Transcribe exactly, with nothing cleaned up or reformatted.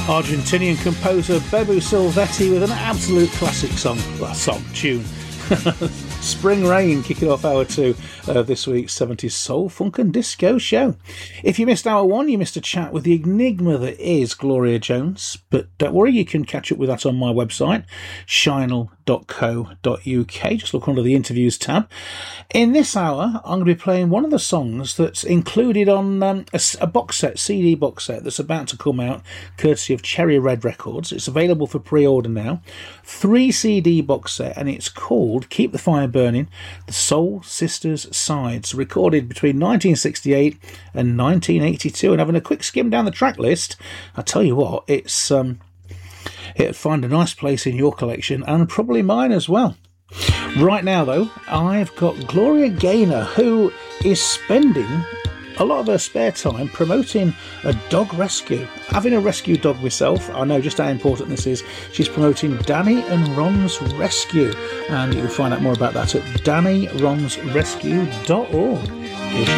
Argentinian composer Bebu Silvetti with an absolute classic song, well, song, tune. Spring Rain, kicking off hour two of this week's seventies soul, funk and disco show. If you missed hour one, you missed a chat with the enigma that is Gloria Jones, but don't worry, you can catch up with that on my website, shinel dot co dot uk. Just look under the interviews tab. In this hour, I'm going to be playing one of the songs that's included on um, a, a box set, C D box set that's about to come out, courtesy of Cherry Red Records. It's available for pre-order now. Three C D box set, and it's called Keep the Fire Burning, The Soul Sisters Sides, recorded between nineteen sixty-eight and nineteen eighty-two. And having a quick skim down the track list, I tell you what, it's um, it'd find a nice place in your collection and probably mine as well. Right now, though, I've got Gloria Gaynor, who is spending a lot of her spare time promoting a dog rescue. Having a rescue dog myself, I know just how important this is. She's promoting Danny and Ron's Rescue, and you can find out more about that at danny rons rescue dot org.